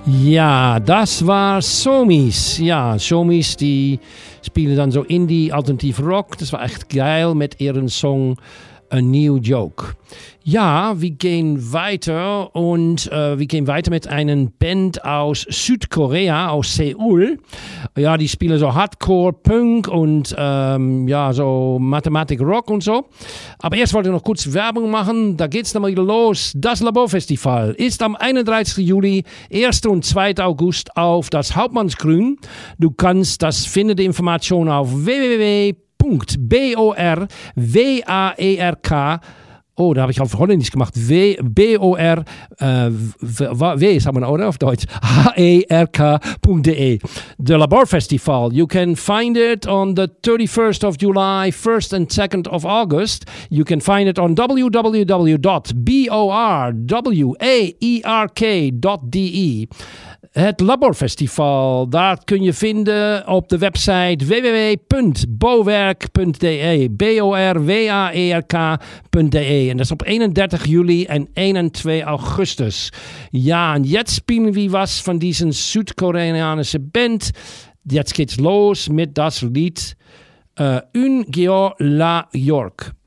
Ja, das war Somis. Ja, Somis, die spielen dann so Indie, Alternative Rock. Das war echt geil mit ihrem Song A New Joke. Ja, wir gehen weiter und wir gehen weiter mit einer Band aus Südkorea, aus Seoul. Ja, die spielen so Hardcore, Punk und ja, so Mathematik Rock und so. Aber erst wollte ich noch kurz Werbung machen. Da geht's dann mal wieder los. Das Laborfestival ist am 31. Juli, 1. und 2. August auf das Hauptmannsgrün. Du kannst das finden, die Informationen auf www.borwerk. Oh, da habe ich auf Holländisch gemacht. W-O-R, W sagen wir, oder auf Deutsch? H-E-R-K.de. The Labor Festival. You can find it on the 31st of July, 1st and 2nd of August. You can find it on www.borwerk.de. Het Laborfestival, dat kun je vinden op de website www.borwerk.de. borwerk.de. En dat is op 31 juli en 1 en 2 augustus. Ja, en jetzt spielen wir was von diesen südkoreanischen Band. Jetzt geht's los mit das Lied Un Geo La York.